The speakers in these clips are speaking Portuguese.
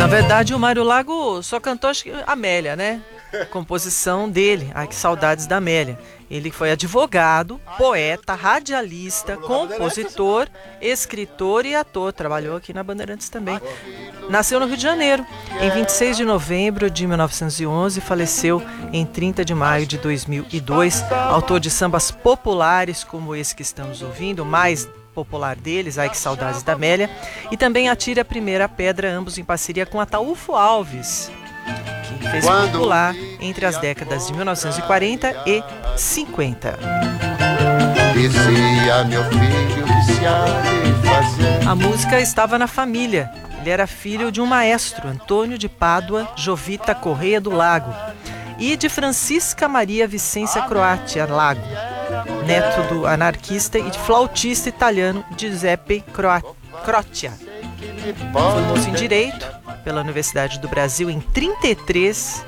Na verdade, o Mário Lago só cantou, acho que, Amélia, né? Composição dele. Ai, que saudades da Amélia. Ele foi advogado, poeta, radialista, compositor, escritor e ator. Trabalhou aqui na Bandeirantes também. Nasceu no Rio de Janeiro, em 26 de novembro de 1911, faleceu em 30 de maio de 2002. Autor de sambas populares, como esse que estamos ouvindo, o mais popular deles, Ai que Saudades da Amélia, e também Atire a Primeira Pedra, ambos em parceria com Ataúfo Alves, que fez popular entre as décadas de 1940 e 50. Dizia meu filho que se há de fazer. A música estava na família. Ele era filho de um maestro, Antônio de Pádua Jovita Correia do Lago, e de Francisca Maria Vicência Croatia Lago, neto do anarquista e de flautista italiano Giuseppe Croatia. Formou-se em Direito pela Universidade do Brasil em 1933.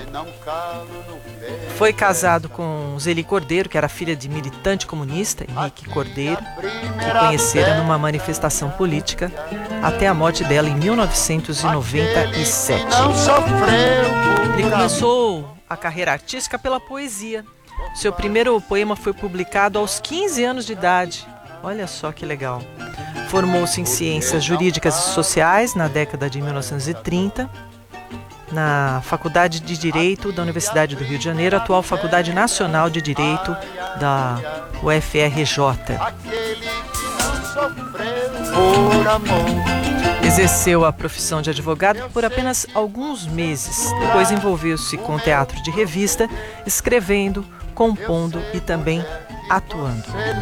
Foi casado com Zeli Cordeiro, que era filha de militante comunista, Henrique Cordeiro, que conhecera numa manifestação política até a morte dela em 1997. Ele começou a carreira artística pela poesia. Seu primeiro poema foi publicado aos 15 anos de idade. Olha só que legal. Formou-se em Ciências Jurídicas e Sociais na década de 1930, na Faculdade de Direito da Universidade do Rio de Janeiro, atual Faculdade Nacional de Direito da UFRJ. Exerceu a profissão de advogado por apenas alguns meses. Depois envolveu-se com teatro de revista, escrevendo, compondo e também atuando.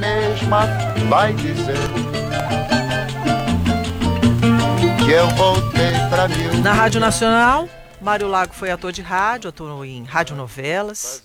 Na Rádio Nacional, Mário Lago foi ator de rádio, atuou em radionovelas,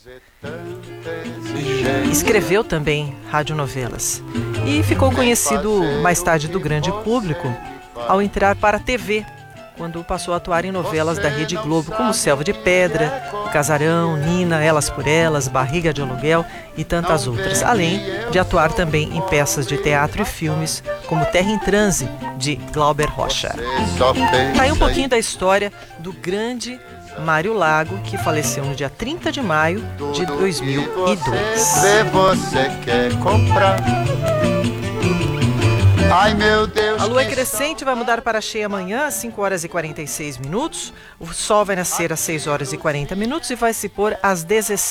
escreveu também radionovelas e ficou conhecido mais tarde do grande público ao entrar para a TV, quando passou a atuar em novelas da Rede Globo, como Selva de Pedra, Casarão, Nina, Elas por Elas, Barriga de Aluguel e tantas outras, além de atuar também em peças de teatro e filmes, como Terra em Transe, de Glauber Rocha. Tá aí um pouquinho da história do grande Mário Lago, que faleceu no dia 30 de maio de 2002. Você quer comprar? Ai, meu Deus. A lua é crescente, vai mudar para cheia amanhã às 5 horas e 46 minutos. O sol vai nascer às 6 horas e 40 minutos e vai se pôr às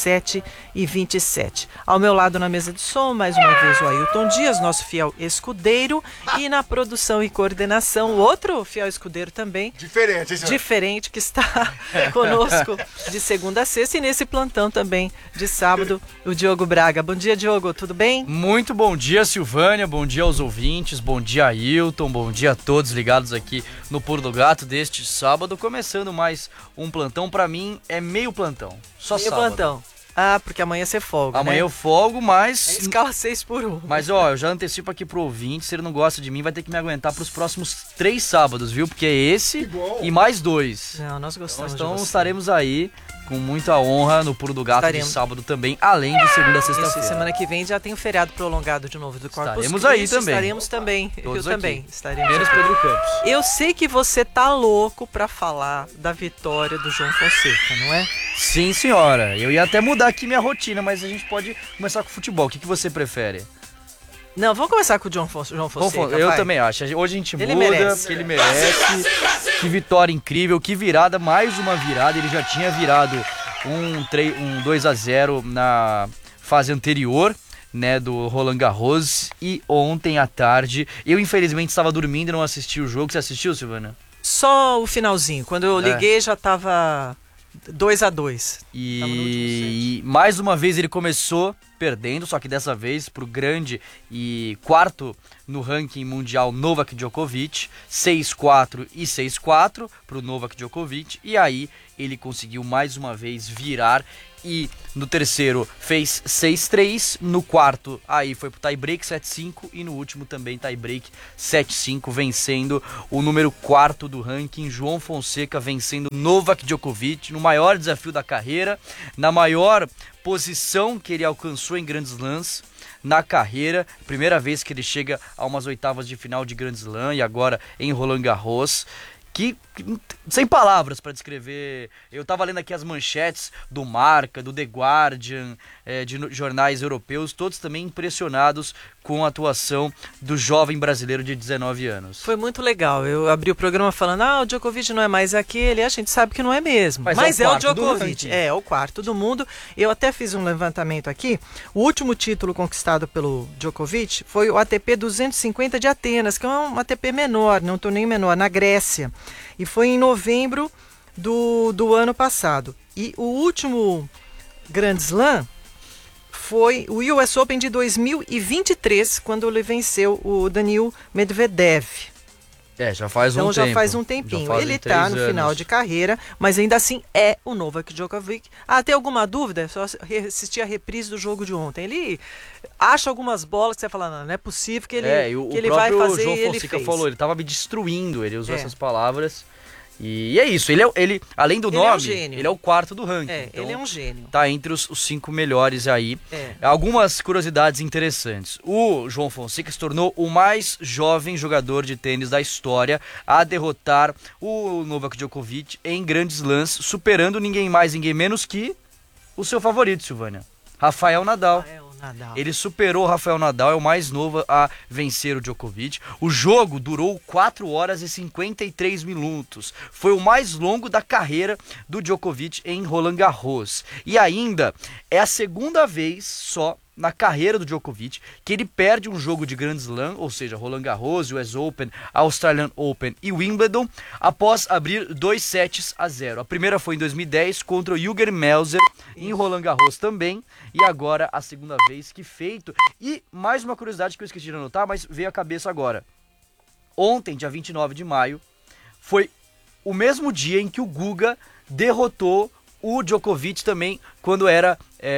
17h27. Ao meu lado na mesa de som, mais uma vez o Ailton Dias, nosso fiel escudeiro. E na produção e coordenação, outro fiel escudeiro também. Diferente, hein, senhor? Diferente, que está conosco de segunda a sexta e nesse plantão também de sábado, o Diogo Braga. Bom dia, Diogo, tudo bem? Muito bom dia, Silvânia, bom dia aos ouvintes, bom dia, Ailton, bom dia a todos ligados aqui no Pulo do Gato deste sábado, começando mais um plantão. Pra mim é meio plantão, só meio sábado. Plantão. Ah, porque amanhã você folga, Amanhã né? eu folgo, mas... Escala 6 por 1. Mas ó, eu já antecipo aqui pro ouvinte, se ele não gosta de mim, vai ter que me aguentar pros próximos 3 sábados, viu? Porque é esse e mais 2. Não, nós gostamos Então de você. estaremos aí com muita honra no Pulo do Gato de sábado também, além de segunda a Isso, sexta-feira. semana que vem já tem um feriado prolongado de novo do Corpus Estaremos Christi. aí também. Estaremos também. Todos eu aqui. também. Estaremos Menos aqui. Pedro Campos. Eu sei que você tá louco pra falar da vitória do João Fonseca, não é? Sim, senhora. Eu ia até mudar aqui minha rotina, mas a gente pode começar com futebol. O que você prefere? Não, vamos começar com o João Fonseca. Eu vai. também acho. Hoje a gente Ele muda, merece. porque ele merece. Que vitória incrível, que virada, mais uma virada. Ele já tinha virado um 2-0 na fase anterior, né, do Roland Garros. E ontem à tarde, eu infelizmente estava dormindo e não assisti o jogo. Você assistiu, Silvana? Só o finalzinho. Quando eu liguei já tava 2-2. E mais uma vez ele começou perdendo, só que dessa vez pro grande e quarto no ranking mundial Novak Djokovic, 6-4 e 6-4 pro Novak Djokovic, e aí ele conseguiu mais uma vez virar e no terceiro fez 6-3, no quarto aí foi pro tie-break 7-5 e no último também tie-break 7-5, vencendo o número 4 do ranking, João Fonseca, vencendo Novak Djokovic no maior desafio da carreira, na maior posição que ele alcançou em Grand Slams na carreira, primeira vez que ele chega a umas oitavas de final de Grand Slam e agora em Roland Garros. Que sem palavras para descrever. Eu tava lendo aqui as manchetes do Marca, do The Guardian, de jornais europeus, todos também impressionados com a atuação do jovem brasileiro de 19 anos. Foi muito legal. Eu abri o programa falando, o Djokovic não é mais aquele, a gente sabe que não é mesmo. Mas é o Djokovic, é o quarto do mundo. Eu até fiz um levantamento aqui. O último título conquistado pelo Djokovic foi o ATP 250 de Atenas, que é um ATP menor, um torneio menor, na Grécia. E foi em novembro do ano passado. E o último Grand Slam foi o US Open de 2023, quando ele venceu o Daniil Medvedev. Já faz um tempo. Então já faz um tempinho. Ele está no final de carreira, mas ainda assim é o Novak Djokovic. Tem alguma dúvida? É só assistir a reprise do jogo de ontem. Ele acha algumas bolas que você fala, não é possível que ele, que ele vai fazer. O João Fonseca ele fez. Falou, ele estava me destruindo, ele usou essas palavras. E é isso, ele além do nome, ele é o quarto do ranking. Então, ele é um gênio. Tá entre os 5 melhores aí. Algumas curiosidades interessantes. O João Fonseca se tornou o mais jovem jogador de tênis da história a derrotar o Novak Djokovic em grandes slams, superando ninguém mais, ninguém menos que o seu favorito, Silvânia, Rafael Nadal. Ele superou o Rafael Nadal, é o mais novo a vencer o Djokovic. O jogo durou 4 horas e 53 minutos. Foi o mais longo da carreira do Djokovic em Roland Garros. E ainda é a segunda vez só na carreira do Djokovic que ele perde um jogo de Grand Slam, ou seja, Roland Garros, US Open, Australian Open e Wimbledon, após abrir 2-0. A primeira foi em 2010 contra o Jürgen Melzer, em Roland Garros também, e agora a segunda vez que feito. E mais uma curiosidade que eu esqueci de anotar, mas veio à cabeça agora. Ontem, dia 29 de maio, foi o mesmo dia em que o Guga derrotou o Djokovic também, quando era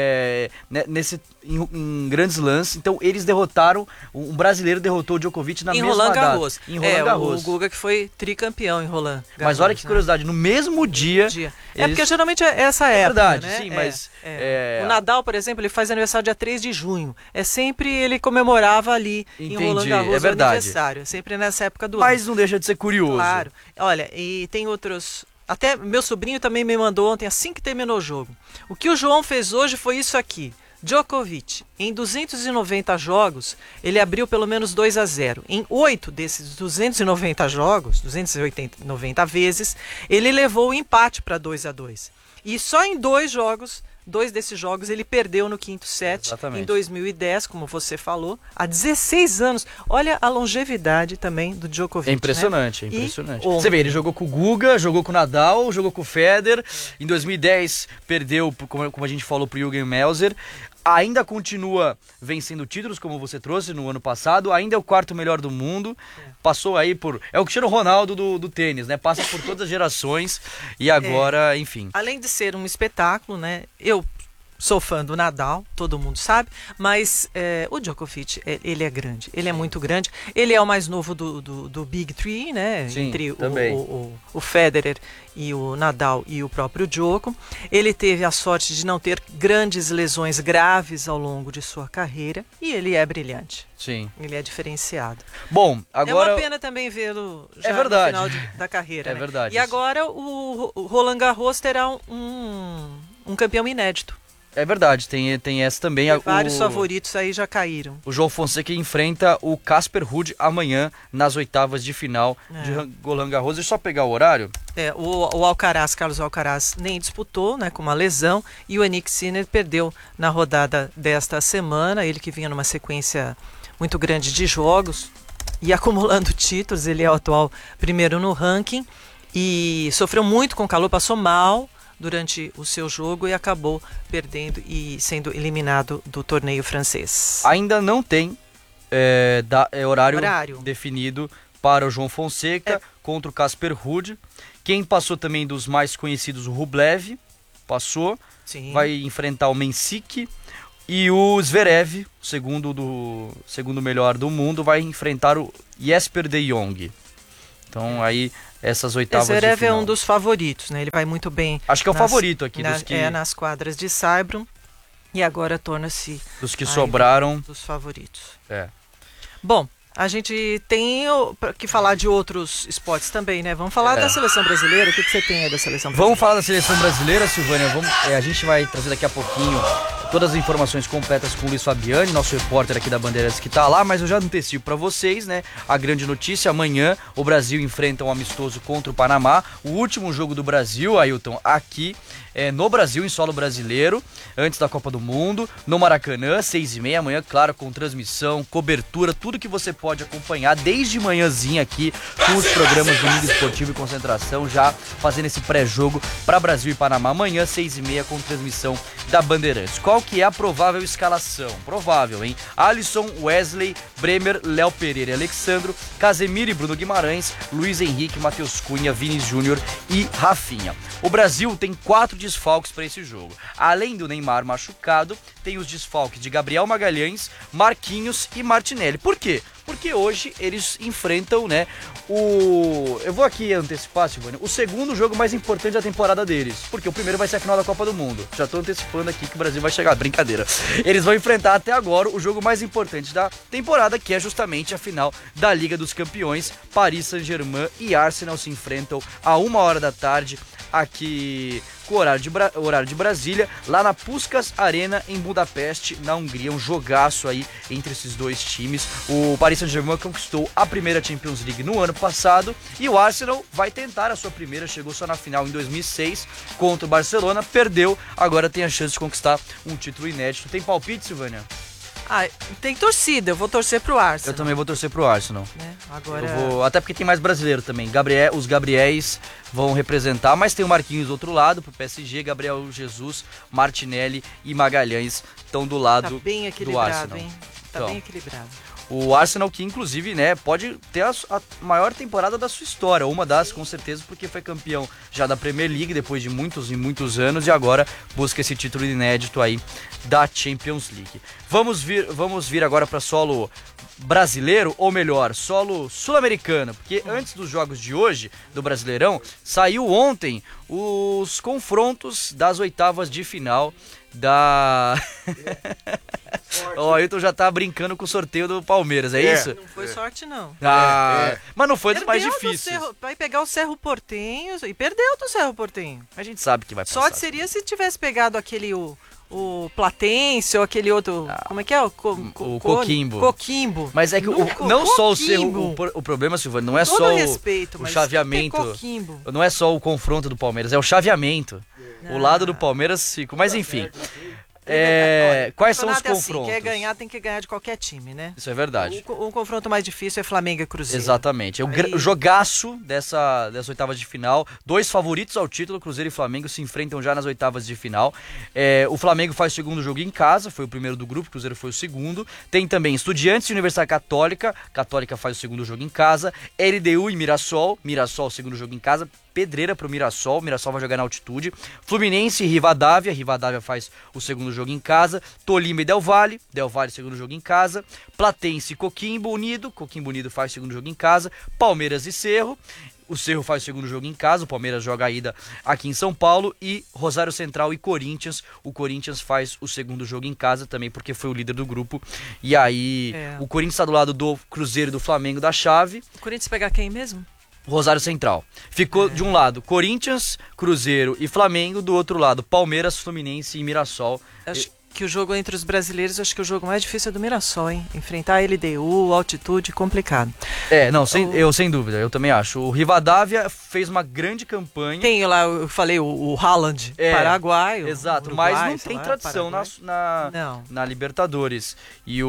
em grandes lances. Então eles derrotaram, um brasileiro derrotou o Djokovic na mesma Roland data. Garros. Em Roland Garros. O Guga que foi tricampeão em Roland Garros. Mas olha que curiosidade, no mesmo dia... porque geralmente é essa época, verdade, né? sim, mas... O Nadal, por exemplo, ele faz aniversário dia 3 de junho. É sempre ele comemorava ali em Roland Garros, é verdade. O aniversário. É sempre nessa época do ano. Mas não deixa de ser curioso. Claro. Olha, e tem outros... Até meu sobrinho também me mandou ontem, assim que terminou o jogo. O que o João fez hoje foi isso aqui. Djokovic, em 290 jogos, ele abriu pelo menos 2-0. Em 8 desses 290 jogos, 290 vezes, ele levou o empate para 2-2. E só em 2 desses jogos ele perdeu no quinto set. Exatamente. Em 2010, como você falou, há 16 anos. Olha a longevidade também do Djokovic. É impressionante, né? É impressionante. Você vê, ele jogou com o Guga, jogou com o Nadal, jogou com o Federer. Em 2010 perdeu, como a gente falou, pro Jürgen Melzer. Ainda continua vencendo títulos, como você trouxe no ano passado. Ainda é o quarto melhor do mundo. Passou aí por... É o Cristiano Ronaldo do tênis, né? Passa por todas as gerações. E agora, enfim... Além de ser um espetáculo, né? Eu sou fã do Nadal, todo mundo sabe. Mas o Djokovic, ele é grande. Ele é muito grande. Ele é o mais novo do Big Three, né? Sim, entre também. O Federer e o Nadal e o próprio Djoko. Ele teve a sorte de não ter grandes lesões graves ao longo de sua carreira. E ele é brilhante. Sim. Ele é diferenciado. Bom, agora... É uma pena também vê-lo já no final da carreira. É verdade. E agora o Roland Garros terá um campeão inédito. É verdade, tem essa também. Vários favoritos aí já caíram. O João Fonseca enfrenta o Casper Ruud amanhã nas oitavas de final de Roland Garros. Deixa eu só pegar o horário. O Alcaraz, Carlos Alcaraz, nem disputou, né, com uma lesão. E o Jannik Sinner perdeu na rodada desta semana. Ele que vinha numa sequência muito grande de jogos e acumulando títulos. Ele é o atual primeiro no ranking e sofreu muito com o calor, passou mal durante o seu jogo e acabou perdendo e sendo eliminado do torneio francês. Ainda não tem horário definido para o João Fonseca contra o Casper Ruud. Quem passou também dos mais conhecidos, o Rublev, passou. Sim. Vai enfrentar o Mensik. E o Zverev, segundo melhor do mundo, vai enfrentar o Jesper de Jong. Então aí... Essas oitavas de final. Zverev é um dos favoritos, né? Ele vai muito bem. Acho que é o favorito aqui dos que... nas quadras de Saibro. E agora torna-se... Dos que sobraram. Dos favoritos. É. Bom, A gente tem que falar de outros esportes também, né? Vamos falar da seleção brasileira. O que você tem aí da seleção brasileira? Vamos falar da seleção brasileira, Silvânia. A gente vai trazer daqui a pouquinho todas as informações completas com o Luiz Fabiani, nosso repórter aqui da Bandeirantes que tá lá, mas eu já antecipo para vocês, né? A grande notícia: amanhã o Brasil enfrenta um amistoso contra o Panamá. O último jogo do Brasil, Ailton, aqui no Brasil, em solo brasileiro, antes da Copa do Mundo, no Maracanã, 6h30, amanhã, claro, com transmissão, cobertura, tudo que você pode acompanhar desde manhãzinha aqui com os programas do Mundo Esportivo e Concentração, já fazendo esse pré-jogo para Brasil e Panamá. Amanhã, 6h30, com transmissão da Bandeirantes. Qual que é a provável escalação? Provável, hein? Alisson, Wesley, Bremer, Léo Pereira e Alexandro, Casemiro e Bruno Guimarães, Luiz Henrique, Matheus Cunha, Vini Júnior e Rafinha. O Brasil tem 4 desfalques para esse jogo. Além do Neymar machucado, tem os desfalques de Gabriel Magalhães, Marquinhos e Martinelli. Por quê? Porque hoje eles enfrentam, né, eu vou aqui antecipar, Silvânia, o segundo jogo mais importante da temporada deles. Porque o primeiro vai ser a final da Copa do Mundo. Já tô antecipando aqui que o Brasil vai chegar. Brincadeira. Eles vão enfrentar até agora o jogo mais importante da temporada, que é justamente a final da Liga dos Campeões. Paris Saint-Germain e Arsenal se enfrentam a 1h da tarde aqui com o horário de Brasília, lá na Puskás Arena em Budapeste, na Hungria. Um jogaço aí entre esses dois times. O Paris Saint-Germain conquistou a primeira Champions League no ano passado e o Arsenal vai tentar a sua primeira, chegou só na final em 2006 contra o Barcelona, perdeu, agora tem a chance de conquistar um título inédito. Tem palpite, Silvânia? Tem torcida, eu vou torcer pro Arsenal. Eu também vou torcer pro Arsenal. Né? Agora... até porque tem mais brasileiro também. Os Gabriéis vão representar, mas tem o Marquinhos do outro lado, pro PSG, Gabriel Jesus, Martinelli e Magalhães estão do lado bem do Arsenal. Hein? Tá bem equilibrado. O Arsenal que, inclusive, né, pode ter a maior temporada da sua história, uma das, com certeza, porque foi campeão já da Premier League depois de muitos e muitos anos e agora busca esse título inédito aí da Champions League. Vamos vir agora para solo brasileiro, ou melhor, solo sul-americano, porque antes dos jogos de hoje, do Brasileirão, saiu ontem os confrontos das oitavas de final da... O Ailton já tá brincando com o sorteio do Palmeiras, é isso? Não foi sorte, não. Mas não foi dos mais difíceis. Vai pegar o Cerro Porteño e perdeu do Cerro Porteño. A gente sabe que vai passar. Sorte seria se tivesse pegado aquele... O Platense ou aquele outro... Como é que é? O Coquimbo. Coquimbo. Mas é que não só o Cerro... O problema, Silvana, não é todo só respeito, o chaveamento. Coquimbo. Não é só o confronto do Palmeiras, é o chaveamento. O lado do Palmeiras fica... Mas enfim... quais são os confrontos? Quer ganhar, tem que ganhar de qualquer time, né? Isso é verdade. O confronto mais difícil é Flamengo e Cruzeiro. Exatamente. O jogaço dessa oitavas de final. 2 favoritos ao título, Cruzeiro e Flamengo, se enfrentam já nas oitavas de final. O Flamengo faz o segundo jogo em casa, foi o primeiro do grupo, o Cruzeiro foi o segundo. Tem também Estudiantes e Universidade Católica. Católica faz o segundo jogo em casa. LDU e Mirassol. Mirassol, segundo jogo em casa. Pedreira pro Mirassol vai jogar na altitude. Fluminense e Rivadavia faz o segundo jogo em casa. Tolima e Del Valle segundo jogo em casa. Platense e Coquimbo Unido faz o segundo jogo em casa. Palmeiras e Cerro, o Cerro faz o segundo jogo em casa, o Palmeiras joga a ida aqui em São Paulo. E Rosário Central e Corinthians, o Corinthians faz o segundo jogo em casa também, porque foi o líder do grupo. E aí o Corinthians está do lado do Cruzeiro e do Flamengo da chave. O Corinthians pegar quem mesmo? Rosário Central. Ficou de um lado Corinthians, Cruzeiro e Flamengo, do outro lado Palmeiras, Fluminense e Mirassol. Acho que o jogo entre os brasileiros, acho que o jogo mais difícil é do Mirassol, hein? Enfrentar a LDU, altitude, complicado. Sem dúvida, eu também acho. O Rivadavia fez uma grande campanha. Tem lá, eu falei, o Haaland, paraguaio. Exato, Uruguai, mas não tem tradição na Libertadores. E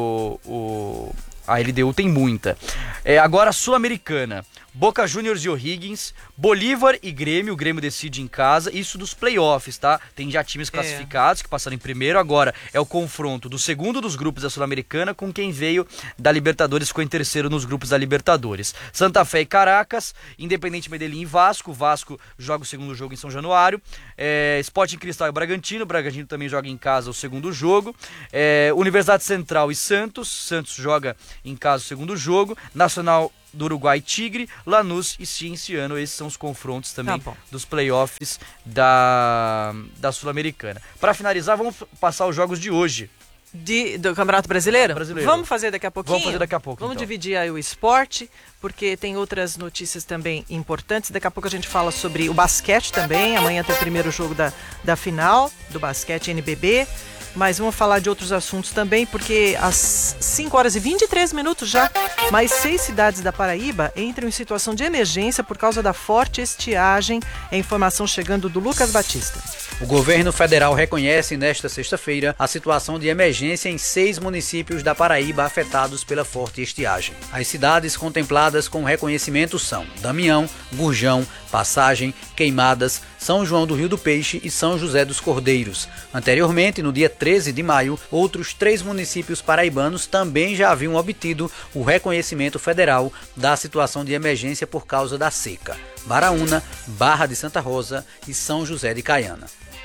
a LDU tem muita. Agora a Sul-Americana. Boca Juniors e O'Higgins, Bolívar e Grêmio. O Grêmio decide em casa. Isso dos playoffs, tá? Tem já times classificados que passaram em primeiro. Agora é o confronto do segundo dos grupos da Sul-Americana com quem veio da Libertadores, ficou em terceiro nos grupos da Libertadores. Santa Fé e Caracas, Independente Medellín e Vasco. O Vasco joga o segundo jogo em São Januário. Sporting Cristal e Bragantino. O Bragantino também joga em casa o segundo jogo. Universidade Central e Santos. Santos joga em casa o segundo jogo. Nacional do Uruguai, Tigre, Lanús e Cienciano. Esses são os confrontos também dos playoffs da Sul-Americana. Para finalizar, vamos passar os jogos de hoje. Do Campeonato Brasileiro? Brasileiro. Vamos fazer daqui a pouquinho? Vamos fazer daqui a pouco, Vamos então. dividir aí o esporte, porque tem outras notícias também importantes. Daqui a pouco a gente fala sobre o basquete também. Amanhã tem o primeiro jogo da final do basquete NBB. Mas vamos falar de outros assuntos também, porque às 5 horas e 23 minutos já, mais 6 cidades da Paraíba entram em situação de emergência por causa da forte estiagem. É informação chegando do Lucas Batista. O governo federal reconhece nesta sexta-feira a situação de emergência em 6 municípios da Paraíba afetados pela forte estiagem. As cidades contempladas com reconhecimento são Damião, Gurjão, Passagem, Queimadas, São João do Rio do Peixe e São José dos Cordeiros. Anteriormente, no dia 13 de maio, outros 3 municípios paraibanos também já haviam obtido o reconhecimento federal da situação de emergência por causa da seca: Baraúna, Barra de Santa Rosa e São José de Caiana.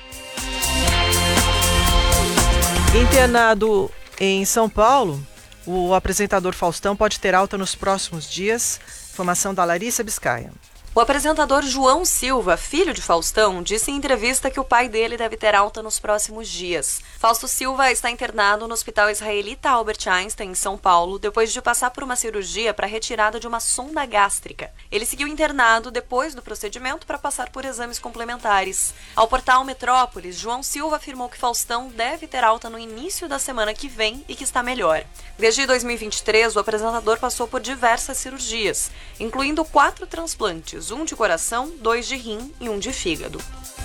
Internado em São Paulo, o apresentador Faustão pode ter alta nos próximos dias. Informação da Larissa Biscaia. O apresentador João Silva, filho de Faustão, disse em entrevista que o pai dele deve ter alta nos próximos dias. Fausto Silva está internado no Hospital Israelita Albert Einstein, em São Paulo, depois de passar por uma cirurgia para a retirada de uma sonda gástrica. Ele seguiu internado depois do procedimento para passar por exames complementares. Ao portal Metrópolis, João Silva afirmou que Faustão deve ter alta no início da semana que vem e que está melhor. Desde 2023, o apresentador passou por diversas cirurgias, incluindo 4 transplantes. 1 de coração, 2 de rim e 1 de fígado.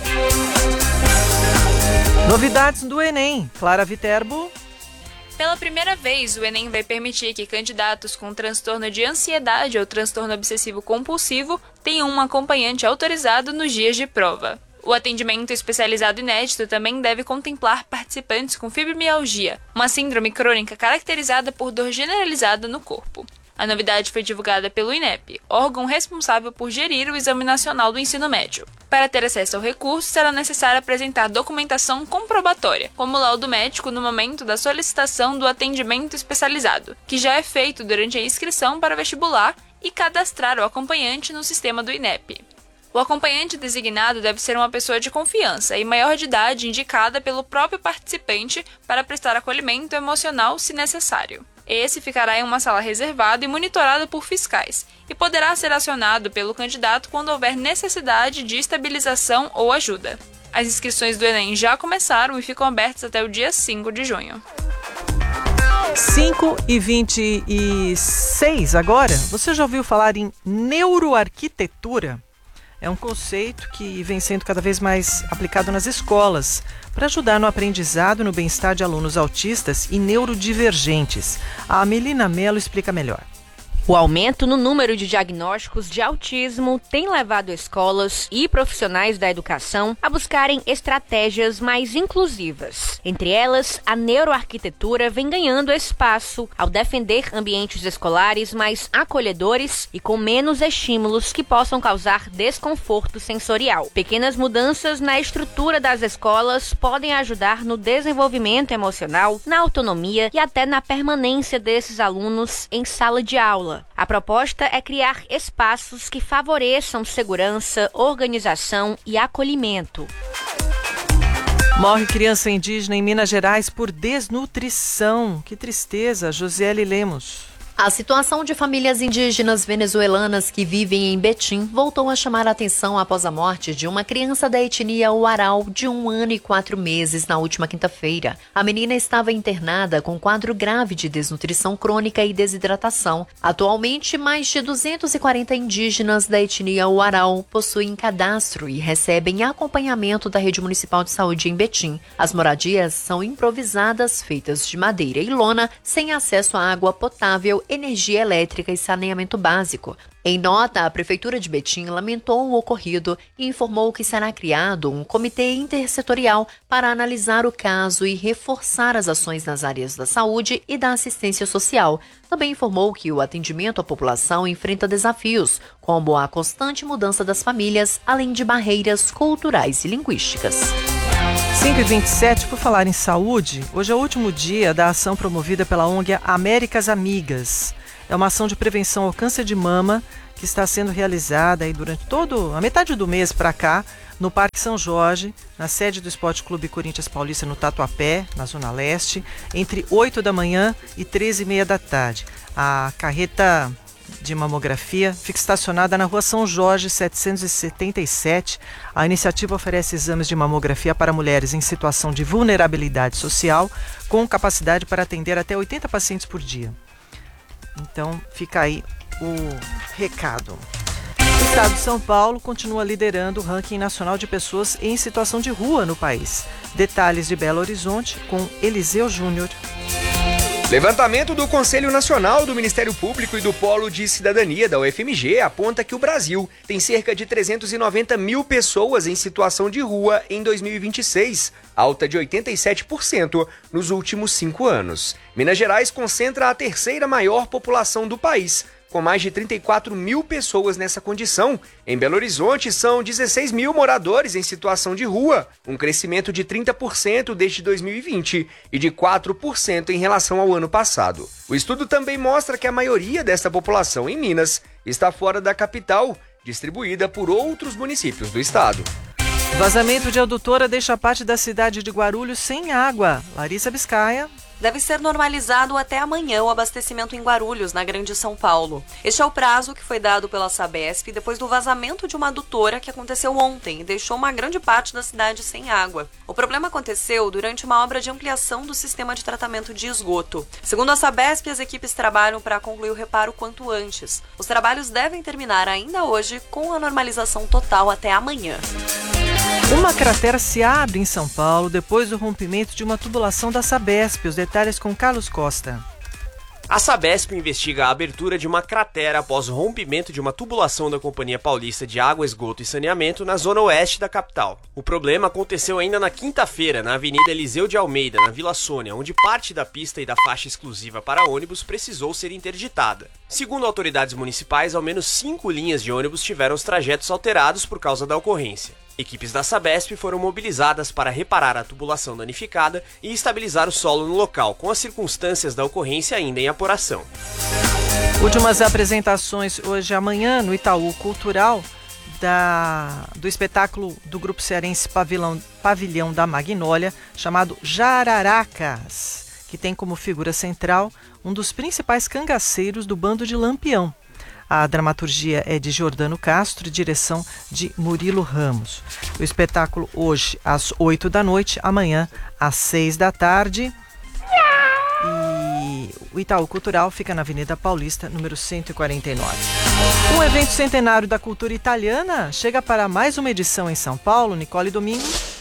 Novidades do Enem. Clara Viterbo. Pela primeira vez, o Enem vai permitir que candidatos com transtorno de ansiedade ou transtorno obsessivo-compulsivo tenham um acompanhante autorizado nos dias de prova. O atendimento especializado inédito também deve contemplar participantes com fibromialgia, uma síndrome crônica caracterizada por dor generalizada no corpo. A novidade foi divulgada pelo INEP, órgão responsável por gerir o Exame Nacional do Ensino Médio. Para ter acesso ao recurso, será necessário apresentar documentação comprobatória, como laudo médico no momento da solicitação do atendimento especializado, que já é feito durante a inscrição para vestibular, e cadastrar o acompanhante no sistema do INEP. O acompanhante designado deve ser uma pessoa de confiança e maior de idade indicada pelo próprio participante para prestar acolhimento emocional se necessário. Esse ficará em uma sala reservada e monitorada por fiscais, e poderá ser acionado pelo candidato quando houver necessidade de estabilização ou ajuda. As inscrições do Enem já começaram e ficam abertas até o dia 5 de junho. 5h26 agora. Você já ouviu falar em neuroarquitetura? É um conceito que vem sendo cada vez mais aplicado nas escolas para ajudar no aprendizado e no bem-estar de alunos autistas e neurodivergentes. A Melina Mello explica melhor. O aumento no número de diagnósticos de autismo tem levado escolas e profissionais da educação a buscarem estratégias mais inclusivas. Entre elas, a neuroarquitetura vem ganhando espaço ao defender ambientes escolares mais acolhedores e com menos estímulos que possam causar desconforto sensorial. Pequenas mudanças na estrutura das escolas podem ajudar no desenvolvimento emocional, na autonomia e até na permanência desses alunos em sala de aula. A proposta é criar espaços que favoreçam segurança, organização e acolhimento. Morre criança indígena em Minas Gerais por desnutrição. Que tristeza, Josiele Lemos. A situação de famílias indígenas venezuelanas que vivem em Betim voltou a chamar a atenção após a morte de uma criança da etnia Uaral de 1 ano e 4 meses na última quinta-feira. A menina estava internada com quadro grave de desnutrição crônica e desidratação. Atualmente, mais de 240 indígenas da etnia Uaral possuem cadastro e recebem acompanhamento da Rede Municipal de Saúde em Betim. As moradias são improvisadas, feitas de madeira e lona, sem acesso à água potável, energia elétrica e saneamento básico. Em nota, a Prefeitura de Betim lamentou o ocorrido e informou que será criado um comitê intersetorial para analisar o caso e reforçar as ações nas áreas da saúde e da assistência social. Também informou que o atendimento à população enfrenta desafios, como a constante mudança das famílias, além de barreiras culturais e linguísticas. 5h27, por falar em saúde, hoje é o último dia da ação promovida pela ONG Américas Amigas. É uma ação de prevenção ao câncer de mama que está sendo realizada aí durante a metade do mês para cá, no Parque São Jorge, na sede do Esporte Clube Corinthians Paulista, no Tatuapé, na Zona Leste, entre 8 da manhã e 13h30 da tarde. A carreta de mamografia fica estacionada na Rua São Jorge, 777. A iniciativa oferece exames de mamografia para mulheres em situação de vulnerabilidade social, com capacidade para atender até 80 pacientes por dia. Então, fica aí o recado. O estado de São Paulo continua liderando o ranking nacional de pessoas em situação de rua no país. Detalhes de Belo Horizonte com Eliseu Júnior. Levantamento do Conselho Nacional do Ministério Público e do Polo de Cidadania da UFMG aponta que o Brasil tem cerca de 390 mil pessoas em situação de rua em 2026, alta de 87% nos últimos 5 anos. Minas Gerais concentra a terceira maior população do país, com mais de 34 mil pessoas nessa condição. Em Belo Horizonte, são 16 mil moradores em situação de rua, um crescimento de 30% desde 2020 e de 4% em relação ao ano passado. O estudo também mostra que a maioria dessa população em Minas está fora da capital, distribuída por outros municípios do estado. Vazamento de adutora deixa parte da cidade de Guarulhos sem água. Larissa Biscaia. Deve ser normalizado até amanhã o abastecimento em Guarulhos, na Grande São Paulo. Este é o prazo que foi dado pela Sabesp depois do vazamento de uma adutora que aconteceu ontem e deixou uma grande parte da cidade sem água. O problema aconteceu durante uma obra de ampliação do sistema de tratamento de esgoto. Segundo a Sabesp, as equipes trabalham para concluir o reparo quanto antes. Os trabalhos devem terminar ainda hoje, com a normalização total até amanhã. Uma cratera se abre em São Paulo depois do rompimento de uma tubulação da Sabesp. Os detalhes com Carlos Costa. A Sabesp investiga a abertura de uma cratera após o rompimento de uma tubulação da Companhia Paulista de Água, Esgoto e Saneamento na zona oeste da capital. O problema aconteceu ainda na quinta-feira, na Avenida Eliseu de Almeida, na Vila Sônia, onde parte da pista e da faixa exclusiva para ônibus precisou ser interditada. Segundo autoridades municipais, ao menos 5 linhas de ônibus tiveram os trajetos alterados por causa da ocorrência. Equipes da Sabesp foram mobilizadas para reparar a tubulação danificada e estabilizar o solo no local, com as circunstâncias da ocorrência ainda em apuração. Últimas apresentações hoje e amanhã no Itaú Cultural do espetáculo do grupo cearense Pavilhão da Magnólia, chamado Jararacas, que tem como figura central um dos principais cangaceiros do bando de Lampião. A dramaturgia é de Jordano Castro e direção de Murilo Ramos. O espetáculo hoje às 8 da noite, amanhã às 6 da tarde. E o Itaú Cultural fica na Avenida Paulista, número 149. Um evento centenário da cultura italiana chega para mais uma edição em São Paulo. Nicole Domingo.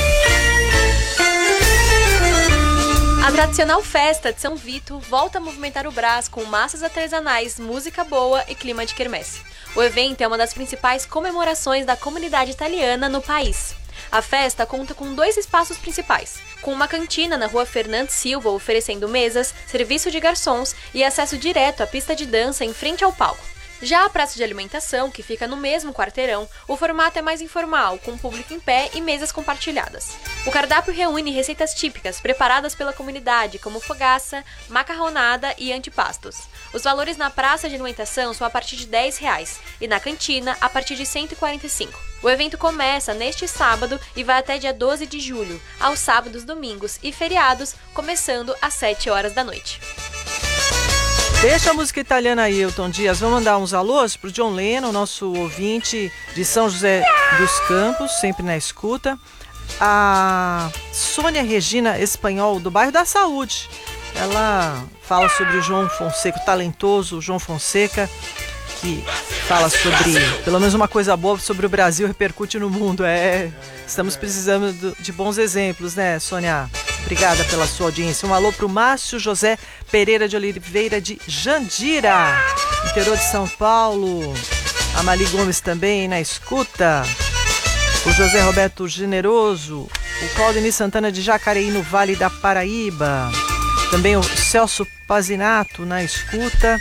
A tradicional festa de São Vito volta a movimentar o Brás com massas artesanais, música boa e clima de quermesse. O evento é uma das principais comemorações da comunidade italiana no país. A festa conta com 2 espaços principais, com uma cantina na rua Fernando Silva oferecendo mesas, serviço de garçons e acesso direto à pista de dança em frente ao palco. Já a praça de alimentação, que fica no mesmo quarteirão, o formato é mais informal, com público em pé e mesas compartilhadas. O cardápio reúne receitas típicas preparadas pela comunidade, como fogaça, macarronada e antipastos. Os valores na praça de alimentação são a partir de R$10 e na cantina a partir de R$145. O evento começa neste sábado e vai até dia 12 de julho, aos sábados, domingos e feriados, começando às 7 horas da noite. Deixa a música italiana aí, Elton Dias. Vamos mandar uns alôs pro John Lennon, nosso ouvinte de São José dos Campos, sempre na escuta. A Sônia Regina Espanhol, do bairro da Saúde. Ela fala sobre o João Fonseca, o talentoso João Fonseca, que fala sobre, pelo menos uma coisa boa sobre o Brasil, repercute no mundo. Estamos precisando de bons exemplos, né, Sônia? Obrigada pela sua audiência. Um alô pro Márcio José Pereira de Oliveira de Jandira, interior de São Paulo. A Mali Gomes também na escuta. O José Roberto Generoso. O Claudemir Santana de Jacareí, no Vale da Paraíba. Também o Celso Pazinato na escuta.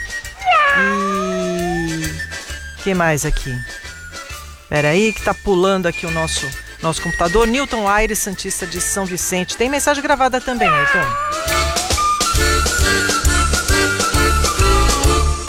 E... que mais aqui? Peraí que tá pulando aqui o nosso computador. Newton Aires, Santista de São Vicente. Tem mensagem gravada também, Newton.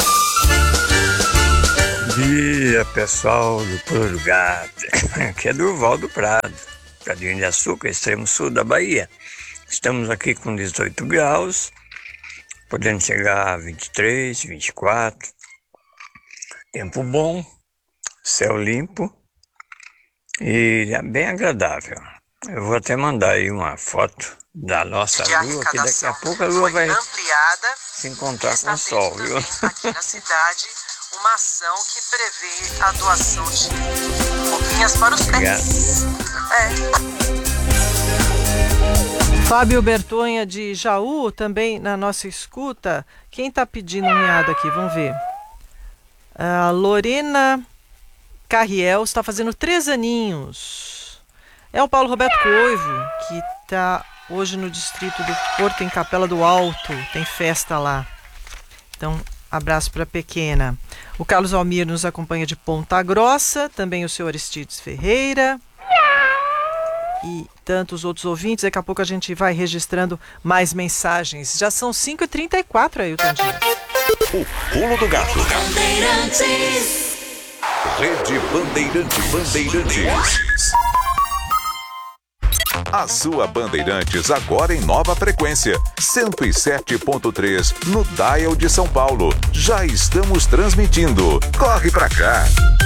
dia, pessoal do Pulo do Gato. Aqui é Durval do Prado, Pradinho de Açúcar, extremo sul da Bahia. Estamos aqui com 18 graus, podendo chegar a 23, 24. Tempo bom, céu limpo e é bem agradável. Eu vou até mandar aí uma foto da nossa lua, que daqui a pouco a lua vai se encontrar com o sol, viu? Aqui na cidade, uma ação que prevê a doação de roupinhas para os pets. Fábio Bertonha de Jaú, também na nossa escuta. Quem está pedindo um miado aqui? Vamos ver. A Lorena Carriel está fazendo 3 aninhos. É o Paulo Roberto Coivo, que está hoje no distrito do Porto, em Capela do Alto. Tem festa lá. Então, abraço para a pequena. O Carlos Almir nos acompanha de Ponta Grossa. Também o seu Aristides Ferreira. E tantos outros ouvintes. Daqui a pouco a gente vai registrando mais mensagens. Já são 5h34, Ailton Dias. O Pulo do Gato. Rede Bandeirantes. A sua Bandeirantes agora em nova frequência, 107.3 no Dial de São Paulo. Já estamos transmitindo. Corre pra cá.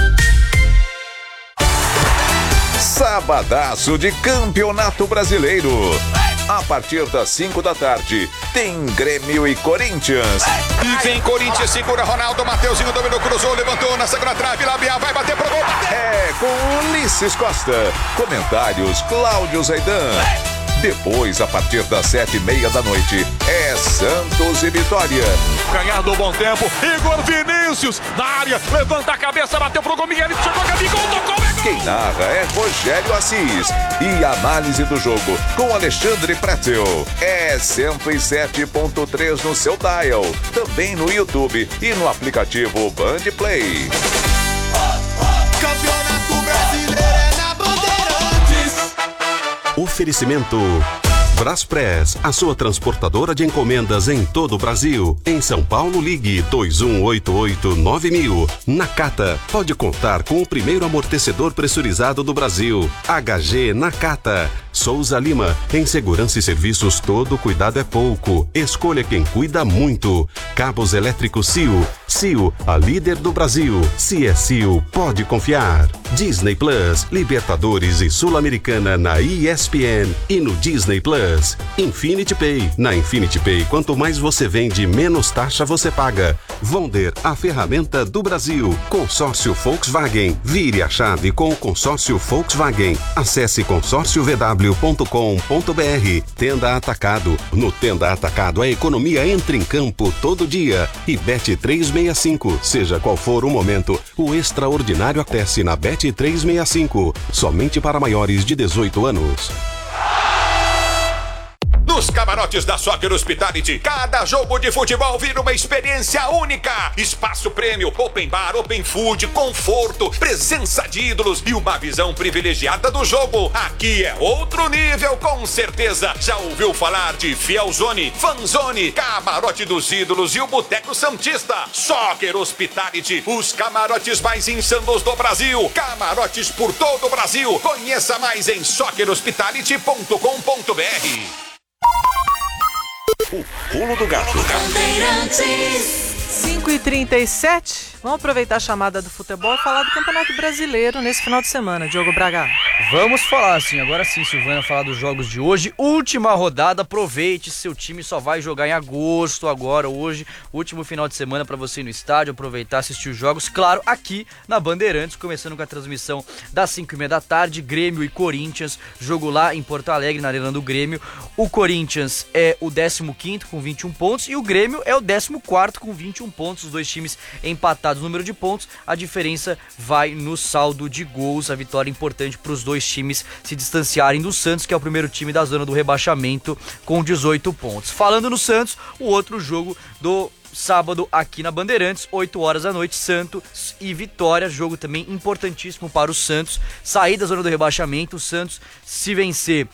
Sabadaço de Campeonato Brasileiro. A partir das 5 da tarde, tem Grêmio e Corinthians. E vem Corinthians, segura Ronaldo, Mateuzinho dominou, cruzou, levantou na segunda trave, Labial vai bater pro gol. É, com Ulisses Costa. Comentários, Cláudio Zaidan. Depois, a partir das 7h30 da noite, é Santos e Vitória. Ganhar do bom tempo, Igor Vinícius, na área, levanta a cabeça, bateu pro gol, Miguel, chegou a Gabigol, tocou, Quem narra é Rogério Assis. E a análise do jogo com Alexandre Pretzel. É 107.3 no seu dial. Também no YouTube e no aplicativo Band Play. Campeonato Brasileiro é na Bandeirantes. Oferecimento Braspress, a sua transportadora de encomendas em todo o Brasil. Em São Paulo, ligue 2188-9000. Nakata, pode contar com o primeiro amortecedor pressurizado do Brasil. HG Nakata. Souza Lima, em segurança e serviços todo cuidado é pouco. Escolha quem cuida muito. Cabos elétricos CIO. CIO, a líder do Brasil. Se é CIO, pode confiar. Disney Plus, Libertadores e Sul-Americana na ESPN e no Disney Plus. Infinity Pay. Na Infinity Pay, quanto mais você vende, menos taxa você paga. Vonder, a ferramenta do Brasil. Consórcio Volkswagen. Vire a chave com o consórcio Volkswagen. Acesse consórciovw.com.br. Tenda Atacado. No Tenda Atacado, a economia entra em campo todo dia. E Bet365. Seja qual for o momento, o extraordinário acontece na Bet365. Somente para maiores de 18 anos. Nos camarotes da Soccer Hospitality, cada jogo de futebol vira uma experiência única. Espaço prêmio, open bar, open food, conforto, presença de ídolos e uma visão privilegiada do jogo. Aqui é outro nível, com certeza. Já ouviu falar de Fielzone, Fanzone, Camarote dos Ídolos e o Boteco Santista? Soccer Hospitality, os camarotes mais insanos do Brasil. Camarotes por todo o Brasil. Conheça mais em soccerhospitality.com.br. O Pulo do Gato. 5h37. Vamos aproveitar a chamada do futebol e falar do Campeonato Brasileiro nesse final de semana, Diogo Braga. Vamos falar sim, agora sim, Silvana, falar dos jogos de hoje. Última rodada, aproveite, seu time só vai jogar em agosto agora, hoje, último final de semana para você ir no estádio, aproveitar, assistir os jogos, claro, aqui na Bandeirantes, começando com a transmissão das 5h30 da tarde, Grêmio e Corinthians, jogo lá em Porto Alegre, na Arena do Grêmio. O Corinthians é o 15º com 21 pontos e o Grêmio é o 14º com 21 pontos, os dois times empatados no número de pontos, a diferença vai no saldo de gols, a vitória importante para os dois times se distanciarem do Santos, que é o primeiro time da zona do rebaixamento com 18 pontos. Falando no Santos, o outro jogo do sábado aqui na Bandeirantes, 8 horas da noite, Santos e Vitória, jogo também importantíssimo para o Santos, sair da zona do rebaixamento. O Santos, se vencer,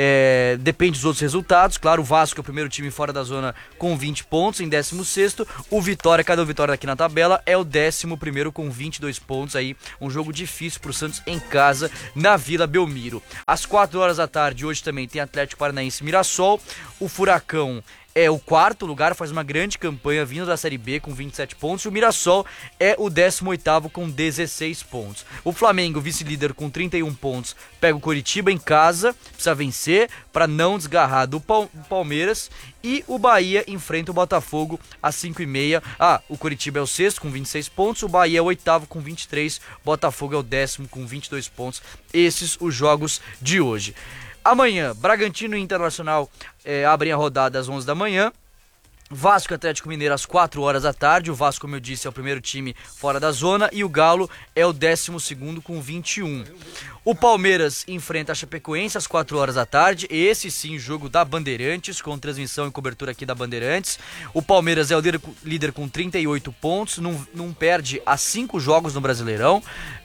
depende dos outros resultados. Claro, o Vasco é o primeiro time fora da zona com 20 pontos, em 16º. O Vitória, cada Vitória aqui na tabela, é o 11º com 22 pontos. Aí, um jogo difícil para o Santos em casa, na Vila Belmiro. Às 4 horas da tarde, hoje também tem Atlético Paranaense e Mirassol. O Furacão é o 4º lugar, faz uma grande campanha vindo da Série B com 27 pontos. E o Mirassol é o 18º com 16 pontos. O Flamengo, vice-líder com 31 pontos, pega o Coritiba em casa, precisa vencer para não desgarrar do Palmeiras. E o Bahia enfrenta o Botafogo às 5h30. O Coritiba é o 6º com 26 pontos, o Bahia é o 8º com 23, Botafogo é o 10º com 22 pontos. Esses os jogos de hoje. Amanhã, Bragantino e Internacional abrem a rodada às 11 da manhã. Vasco e Atlético Mineiro às 4 horas da tarde. O Vasco, como eu disse, é o primeiro time fora da zona. E o Galo é o 12º com 21. O Palmeiras enfrenta a Chapecoense às 4 horas da tarde. Esse sim, jogo da Bandeirantes, com transmissão e cobertura aqui da Bandeirantes. O Palmeiras é o líder com 38 pontos, não perde há 5 jogos no Brasileirão.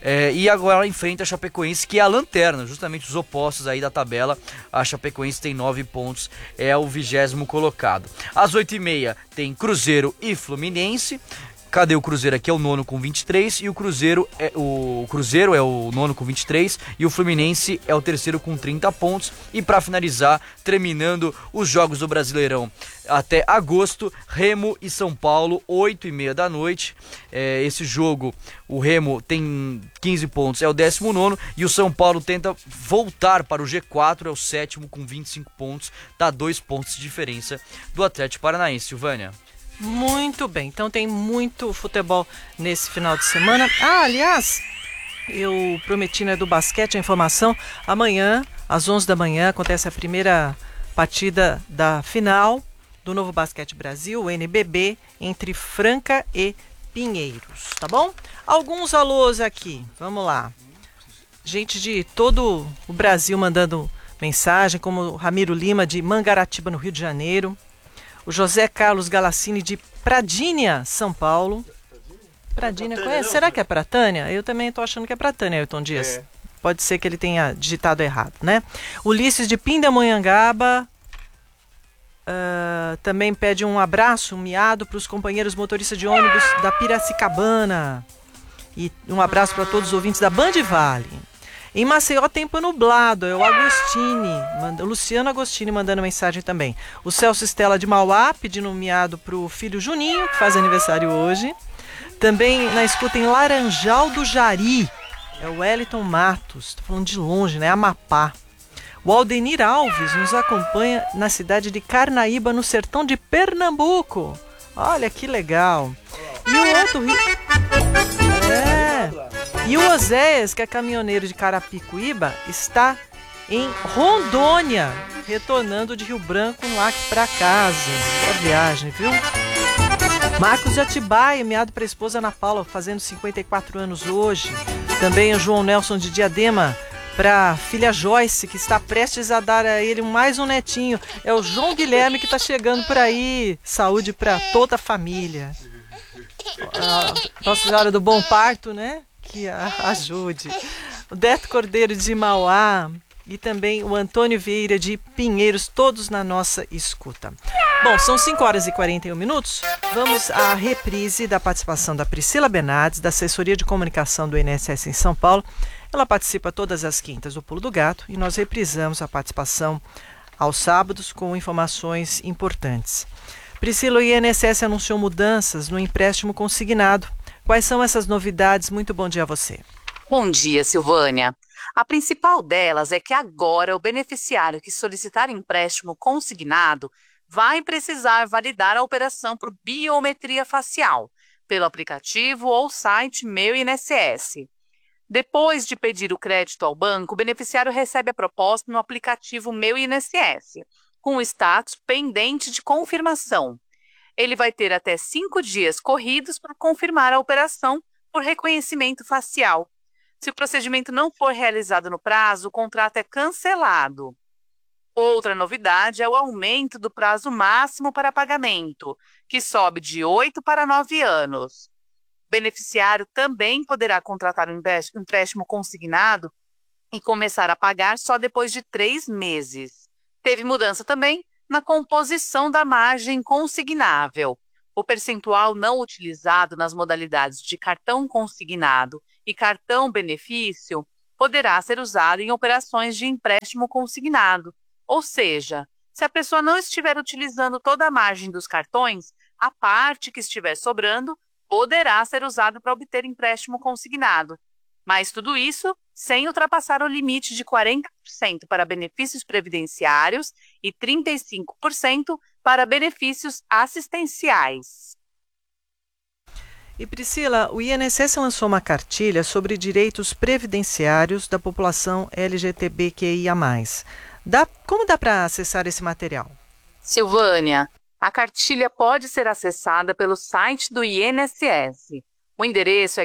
E agora enfrenta a Chapecoense, que é a lanterna, justamente os opostos aí da tabela. A Chapecoense tem 9 pontos, é o 20º colocado. Às 8h30 tem Cruzeiro e Fluminense. Cadê o Cruzeiro aqui? É o 9º com 23 e o Cruzeiro é o 9º com 23 e o Fluminense é o 3º com 30 pontos. E para finalizar, terminando os jogos do Brasileirão até agosto, Remo e São Paulo, 8h30 da noite. Esse jogo, o Remo tem 15 pontos, é o 19º, e o São Paulo tenta voltar para o G4, é o 7º com 25 pontos, dá 2 pontos de diferença do Atlético Paranaense. Silvânia. Muito bem, então tem muito futebol nesse final de semana. Aliás, eu prometi, né, do basquete a informação. Amanhã, às 11 da manhã, acontece a primeira partida da final do Novo Basquete Brasil, o NBB, entre Franca e Pinheiros, tá bom? Alguns alôs aqui, vamos lá. Gente de todo o Brasil mandando mensagem, como o Ramiro Lima, de Mangaratiba, no Rio de Janeiro. O José Carlos Galassini, de Pradinha, São Paulo. Pradinha, conhece? Será que é Pratânia? Eu também estou achando que é Pratânia, Ailton Dias. Pode ser que ele tenha digitado errado, né? Ulisses de Pindamonhangaba também pede um abraço, um miado para os companheiros motoristas de ônibus da Piracicabana. E um abraço para todos os ouvintes da Band Vale. Em Maceió, tempo nublado, é o Luciano Agostini mandando mensagem também. O Celso Estela de Mauá, pedindo um miado pro filho Juninho, que faz aniversário hoje. Também na escuta em Laranjal do Jari, é o Wellington Matos, tô falando de longe, né, Amapá. O Aldenir Alves nos acompanha na cidade de Carnaíba, no sertão de Pernambuco. Olha que legal. E o outro Rio... E o Oséias, que é caminhoneiro de Carapicuíba, está em Rondônia, retornando de Rio Branco no Acre para casa. Boa viagem, viu? Marcos de Atibaia, meado para a esposa Ana Paula, fazendo 54 anos hoje. Também o João Nelson de Diadema, para a filha Joyce, que está prestes a dar a ele mais um netinho. É o João Guilherme que está chegando por aí. Saúde para toda a família. Nossa Senhora do Bom Parto, né? Que ajude. O Deto Cordeiro de Mauá e também o Antônio Vieira de Pinheiros, todos na nossa escuta. Bom, são 5 horas e 41 minutos. Vamos à reprise da participação da Priscila Bernardes, da Assessoria de Comunicação do INSS em São Paulo. Ela participa todas as quintas do Pulo do Gato e nós reprisamos a participação aos sábados com informações importantes. Priscila, o INSS anunciou mudanças no empréstimo consignado. Quais são essas novidades? Muito bom dia a você. Bom dia, Silvânia. A principal delas é que agora o beneficiário que solicitar empréstimo consignado vai precisar validar a operação por biometria facial, pelo aplicativo ou site Meu INSS. Depois de pedir o crédito ao banco, o beneficiário recebe a proposta no aplicativo Meu INSS, com o status pendente de confirmação. Ele vai ter até 5 dias corridos para confirmar a operação por reconhecimento facial. Se o procedimento não for realizado no prazo, o contrato é cancelado. Outra novidade é o aumento do prazo máximo para pagamento, que sobe de 8 para 9 anos. O beneficiário também poderá contratar um empréstimo consignado e começar a pagar só depois de 3 meses. Teve mudança também na composição da margem consignável. O percentual não utilizado nas modalidades de cartão consignado e cartão benefício poderá ser usado em operações de empréstimo consignado. Ou seja, se a pessoa não estiver utilizando toda a margem dos cartões, a parte que estiver sobrando poderá ser usada para obter empréstimo consignado. Mas tudo isso sem ultrapassar o limite de 40% para benefícios previdenciários e 35% para benefícios assistenciais. E Priscila, o INSS lançou uma cartilha sobre direitos previdenciários da população LGBTQIA+. Como dá para acessar esse material? Silvânia, a cartilha pode ser acessada pelo site do INSS. O endereço é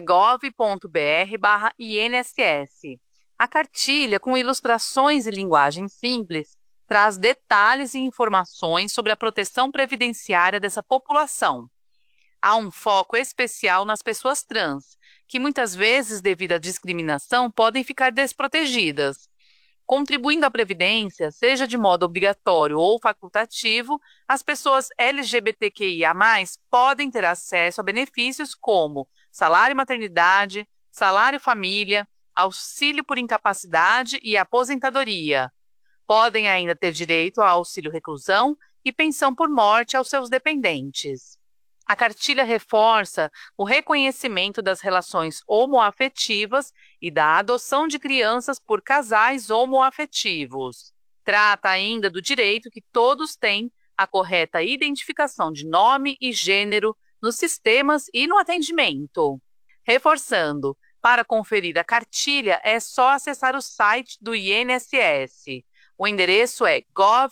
gov.br/INSS. A cartilha, com ilustrações e linguagem simples, traz detalhes e informações sobre a proteção previdenciária dessa população. Há um foco especial nas pessoas trans, que muitas vezes, devido à discriminação, podem ficar desprotegidas. Contribuindo à Previdência, seja de modo obrigatório ou facultativo, as pessoas LGBTQIA+, podem ter acesso a benefícios como salário maternidade, salário família, auxílio por incapacidade e aposentadoria. Podem ainda ter direito a auxílio reclusão e pensão por morte aos seus dependentes. A cartilha reforça o reconhecimento das relações homoafetivas e da adoção de crianças por casais homoafetivos. Trata ainda do direito que todos têm à correta identificação de nome e gênero nos sistemas e no atendimento. Reforçando, para conferir a cartilha é só acessar o site do INSS. O endereço é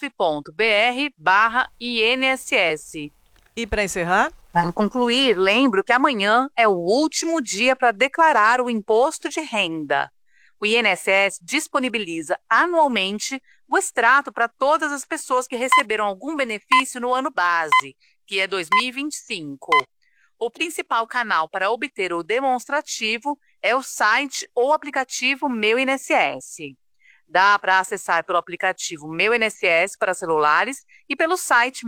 gov.br/INSS. E para encerrar? Para concluir, lembro que amanhã é o último dia para declarar o imposto de renda. O INSS disponibiliza anualmente o extrato para todas as pessoas que receberam algum benefício no ano base, que é 2025. O principal canal para obter o demonstrativo é o site ou aplicativo Meu INSS. Dá para acessar pelo aplicativo Meu INSS para celulares e pelo site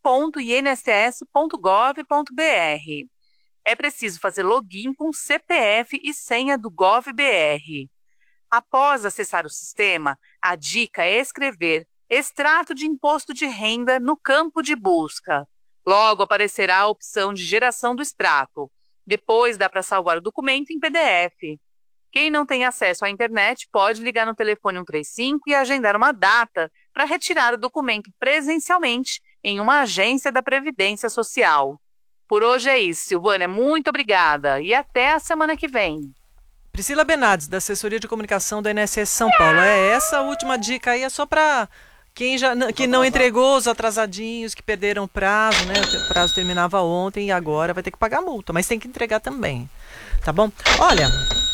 meu.inss.gov.br. É preciso fazer login com CPF e senha do GovBR. Após acessar o sistema, a dica é escrever extrato de imposto de renda no campo de busca. Logo aparecerá a opção de geração do extrato. Depois dá para salvar o documento em PDF. Quem não tem acesso à internet pode ligar no telefone 135 e agendar uma data para retirar o documento presencialmente em uma agência da Previdência Social. Por hoje é isso, Silvânia. Muito obrigada e até a semana que vem. Priscila Benades, da Assessoria de Comunicação do INSS São Paulo. Essa última dica aí é só para quem que não entregou, os atrasadinhos, que perderam o prazo, né? O prazo terminava ontem e agora vai ter que pagar multa, mas tem que entregar também. Tá bom? Olha...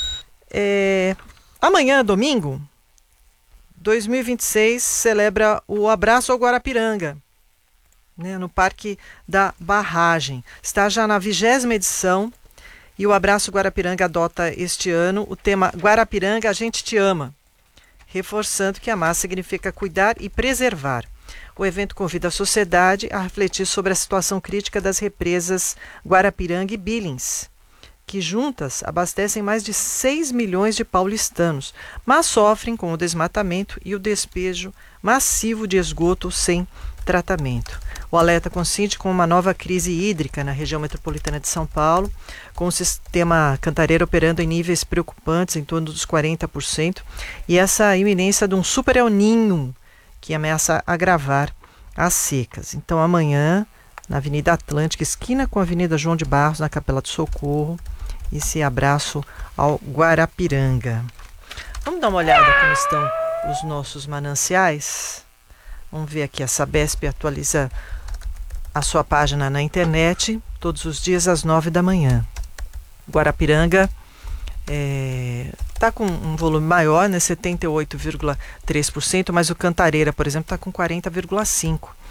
amanhã, domingo, 2026, celebra o Abraço ao Guarapiranga, né, no Parque da Barragem. Está já na 20ª edição e o Abraço Guarapiranga adota este ano o tema Guarapiranga, a gente te ama, reforçando que amar significa cuidar e preservar. O evento convida a sociedade a refletir sobre a situação crítica das represas Guarapiranga e Billings, que juntas abastecem mais de 6 milhões de paulistanos, mas sofrem com o desmatamento e o despejo massivo de esgoto sem tratamento. O alerta coincide com uma nova crise hídrica na região metropolitana de São Paulo, com o sistema Cantareira operando em níveis preocupantes, em torno dos 40%, e essa iminência de um super El Niño que ameaça agravar as secas. Então, amanhã, na Avenida Atlântica, esquina com a Avenida João de Barros, na Capela do Socorro, esse abraço ao Guarapiranga. Vamos dar uma olhada como estão os nossos mananciais? Vamos ver aqui, a Sabesp atualiza a sua página na internet todos os dias às 9 da manhã. Guarapiranga está com um volume maior, né, 78,3%, mas o Cantareira, por exemplo, está com 40,5%.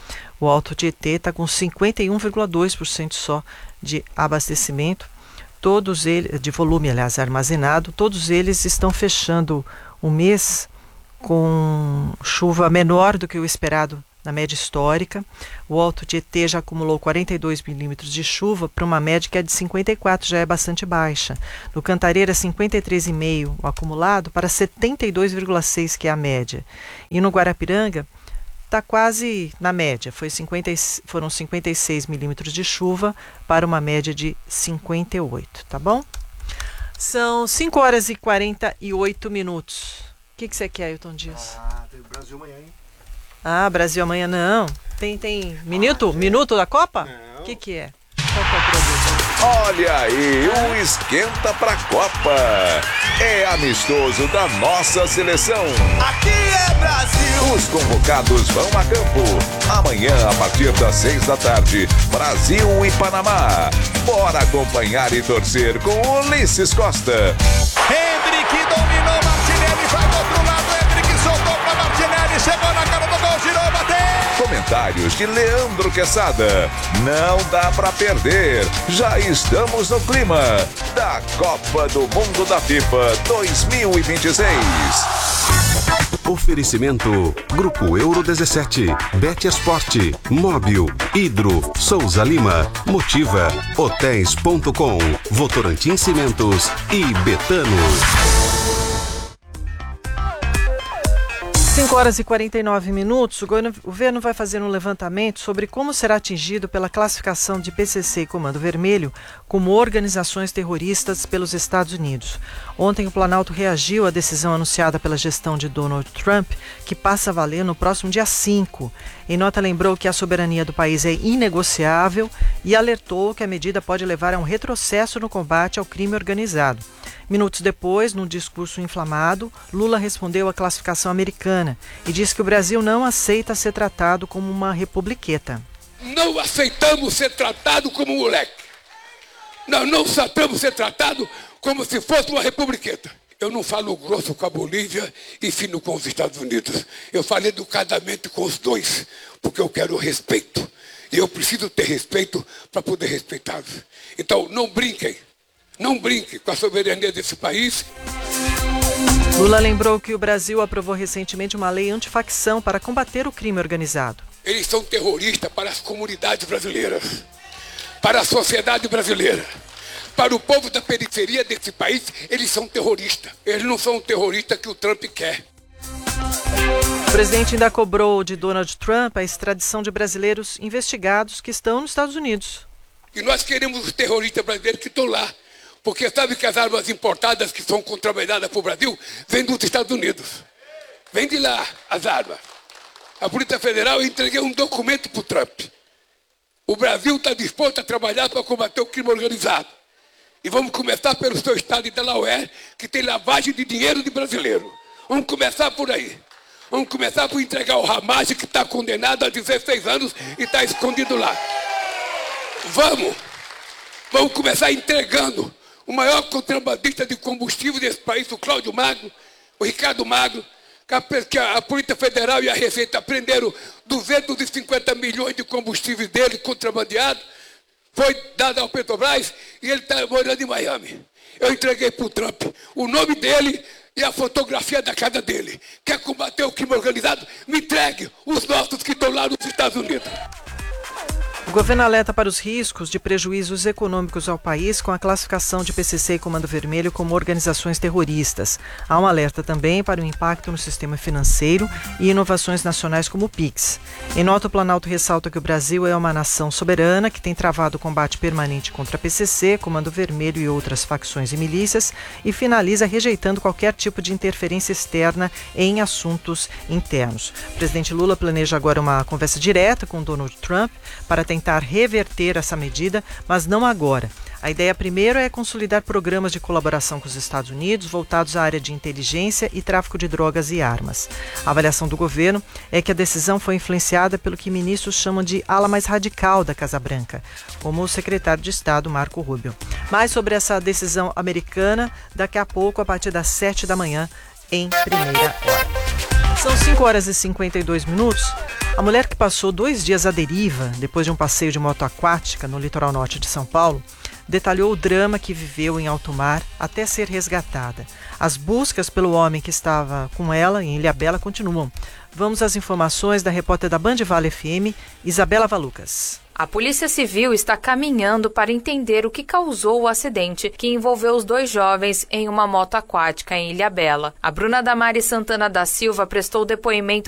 O Alto Tietê está com 51,2% só de abastecimento, todos eles, de volume, aliás, armazenado. Todos eles estão fechando o mês com chuva menor do que o esperado na média histórica. O Alto Tietê já acumulou 42 milímetros de chuva para uma média que é de 54, já é bastante baixa. No Cantareira, 53,5 o acumulado para 72,6, que é a média. E no Guarapiranga, está quase na média, foram 56 milímetros de chuva para uma média de 58, tá bom? São 5 horas e 48 minutos. O que você quer, Ailton Dias? Tem Brasil amanhã, hein? Brasil amanhã não. Tem minuto da Copa? Não. O que é? Qual que é o produto? Olha aí, um esquenta pra Copa. É amistoso da nossa seleção. Aqui é Brasil. Os convocados vão a campo. Amanhã, a partir das 6 da tarde, Brasil e Panamá. Bora acompanhar e torcer com Ulisses Costa. Hendrick dominou, Martinelli vai do outro lado. Hendrick soltou pra Martinelli, chegou na cara do gol, girou, bateu. Comentários de Leandro Quesada. Não dá pra perder. Já estamos no clima da Copa do Mundo da FIFA 2026. Oferecimento Grupo Euro 17, Bet Esporte, Móbil, Hidro, Souza Lima, Motiva, Hotéis.com, Votorantim Cimentos e Betano. 5 horas e 49 minutos, o governo vai fazer um levantamento sobre como será atingido pela classificação de PCC e Comando Vermelho como organizações terroristas pelos Estados Unidos. Ontem o Planalto reagiu à decisão anunciada pela gestão de Donald Trump, que passa a valer no próximo dia 5. Em nota lembrou que a soberania do país é inegociável e alertou que a medida pode levar a um retrocesso no combate ao crime organizado. Minutos depois, num discurso inflamado, Lula respondeu à classificação americana e disse que o Brasil não aceita ser tratado como uma republiqueta. Não aceitamos ser tratado como um moleque. Não aceitamos ser tratado como se fosse uma republiqueta. Eu não falo grosso com a Bolívia e fino com os Estados Unidos. Eu falo educadamente com os dois, porque eu quero respeito. E eu preciso ter respeito para poder respeitá-los. Então, não brinquem. Não brinque com a soberania desse país. Lula lembrou que o Brasil aprovou recentemente uma lei antifacção para combater o crime organizado. Eles são terroristas para as comunidades brasileiras, para a sociedade brasileira, para o povo da periferia desse país. Eles são terroristas. Eles não são o terrorista que o Trump quer. O presidente ainda cobrou de Donald Trump a extradição de brasileiros investigados que estão nos Estados Unidos. E nós queremos os terroristas brasileiros que estão lá. Porque sabe que as armas importadas que são contrabandeadas para o Brasil vêm dos Estados Unidos. Vem de lá as armas. A Polícia Federal, eu entreguei um documento para o Trump. O Brasil está disposto a trabalhar para combater o crime organizado. E vamos começar pelo seu estado de Delaware, que tem lavagem de dinheiro de brasileiro. Vamos começar por aí. Vamos começar por entregar o Ramage, que está condenado a 16 anos e está escondido lá. Vamos começar entregando o maior contrabandista de combustível desse país, o Cláudio Magno, o Ricardo Magno, que a Polícia Federal e a Receita prenderam 250 milhões de combustível dele contrabandeado, foi dado ao Petrobras e ele está morando em Miami. Eu entreguei para o Trump o nome dele e a fotografia da casa dele. Quer combater o crime organizado? Me entregue os nossos que estão lá nos Estados Unidos. O governo alerta para os riscos de prejuízos econômicos ao país com a classificação de PCC e Comando Vermelho como organizações terroristas. Há um alerta também para o impacto no sistema financeiro e inovações nacionais como o PIX. Em nota, o Planalto ressalta que o Brasil é uma nação soberana que tem travado o combate permanente contra a PCC, Comando Vermelho e outras facções e milícias e finaliza rejeitando qualquer tipo de interferência externa em assuntos internos. O presidente Lula planeja agora uma conversa direta com Donald Trump para tentar reverter essa medida, mas não agora. A ideia primeiro é consolidar programas de colaboração com os Estados Unidos voltados à área de inteligência e tráfico de drogas e armas. A avaliação do governo é que a decisão foi influenciada pelo que ministros chamam de ala mais radical da Casa Branca, como o secretário de Estado Marco Rubio. Mais sobre essa decisão americana daqui a pouco, a partir das 7 da manhã, em Primeira Hora. São 5 horas e 52 minutos. A mulher que passou 2 dias à deriva, depois de um passeio de moto aquática no litoral norte de São Paulo, detalhou o drama que viveu em alto mar até ser resgatada. As buscas pelo homem que estava com ela em Ilhabela continuam. Vamos às informações da repórter da Band Vale FM, Isabela Valucas. A Polícia Civil está caminhando para entender o que causou o acidente que envolveu os 2 jovens em uma moto aquática em Ilhabela. A Bruna Damares Santana da Silva prestou depoimento